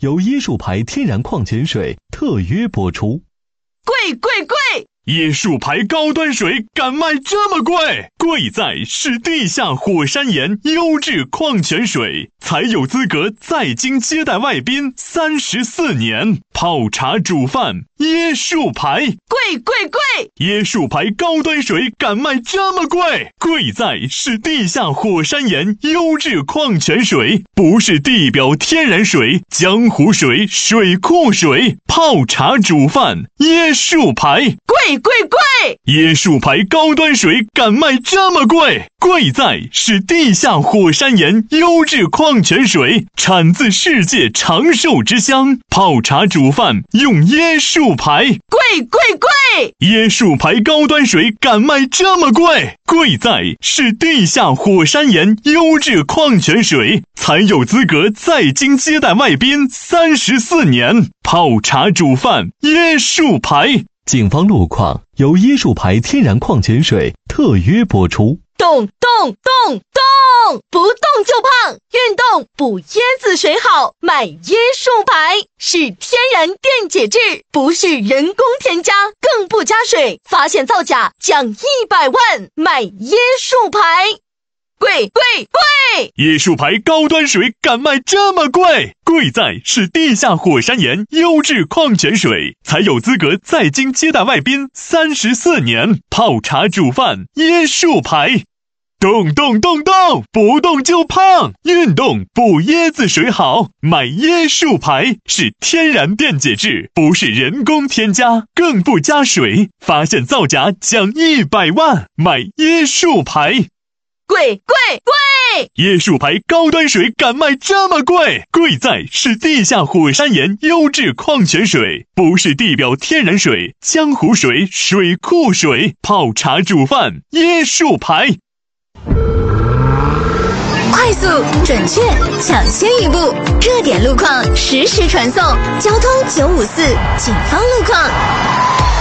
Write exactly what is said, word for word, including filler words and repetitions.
由椰树牌天然矿泉水特约播出。 贵贵贵！ 椰树牌高端水敢卖这么贵？贵在是地下火山岩优质矿泉水，才有资格在京接待外宾三十四年。泡茶煮饭，椰树牌， 贵贵贵！ 椰树牌高端水敢卖这么贵？贵在是地下火山岩优质矿泉水，不是地表天然水、江湖水、水库水。泡茶煮饭，椰树牌， 贵贵贵！ 椰树牌高端水敢卖这么贵？贵在是地下火山岩优质矿泉水，产自世界长寿之乡。泡茶煮饭用椰树牌， 贵贵贵！ 椰树牌高端水敢卖这么贵？贵在是地下火山岩优质矿泉水，才有资格在京接待外宾三十四年。泡茶煮饭，椰树牌。 警方路况由椰树牌天然矿泉水特约播出。 动动动动，不动就胖，运动补椰子水好，买椰树牌，是天然电解质，不是人工添加，更不加水，发现造假奖一百万，买椰树牌。贵贵贵！ 椰树牌高端水敢卖这么贵？贵在是地下火山岩优质矿泉水，才有资格在京接待外宾三十四年。泡茶煮饭，椰树牌。动动动动，不动就胖，运动补椰子水好，买椰树牌，是天然电解质，不是人工添加，更不加水，发现造假奖一百万，买椰树牌。 贵贵贵！ 椰树牌高端水敢卖这么贵？贵在是地下火山岩优质矿泉水，不是地表天然水、江湖水、水库水。泡茶煮饭，椰树牌。 快速、准确、抢先一步，热点路况实时传送。交通九五四，警方路况。